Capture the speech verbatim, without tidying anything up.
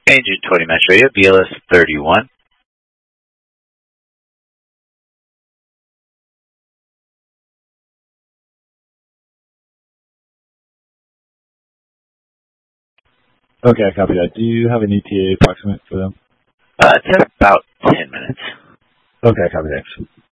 Agent twenty Mesh Radio, B L S thirty-one. Okay, I copy that. Do you have an E T A approximate for them? Uh, it's about ten minutes. Okay, I copy that.